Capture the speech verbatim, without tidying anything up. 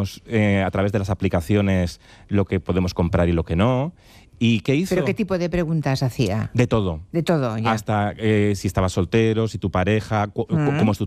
sabemos eh, a través de las aplicaciones lo que podemos comprar y lo que no. ¿Y qué hizo? ¿Pero qué tipo de preguntas hacía? De todo. De todo, ya. Hasta eh, si estabas soltero, si tu pareja, cu- Mm. cómo es tu